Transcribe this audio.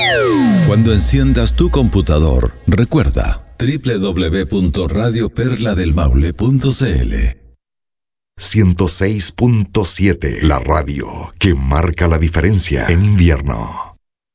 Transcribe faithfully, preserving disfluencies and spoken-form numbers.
Cuando enciendas tu computador, recuerda doble u doble u doble u punto radio perla del maule punto c l. ciento seis punto siete, la radio que marca la diferencia en invierno.